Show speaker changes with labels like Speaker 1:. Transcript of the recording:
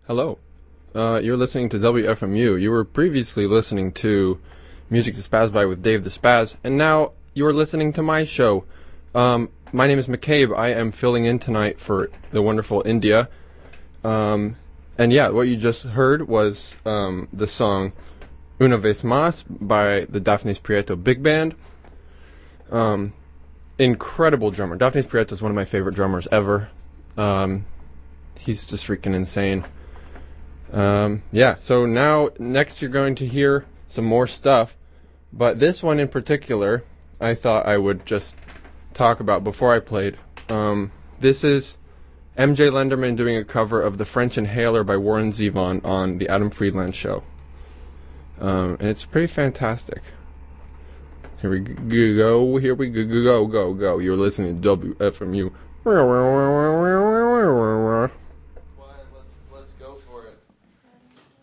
Speaker 1: Hello. You're listening to WFMU. You were previously listening to Music to Spaz by with Dave the Spaz, and now you're listening to my show. My name is McCabe. I am filling in tonight for the wonderful India. And yeah, what you just heard was the song Una Vez Más by the Daphnis Prieto Big Band. Incredible drummer. Daphnis Prieto is one of my favorite drummers ever. He's just freaking insane. Yeah, so now, next you're going to hear some more stuff, but this one in particular, I thought I would just talk about before I played. This is MJ Lenderman doing a cover of The French Inhaler by Warren Zevon on The Adam Friedland Show. And it's pretty fantastic. Here we go, go. You're listening to WFMU.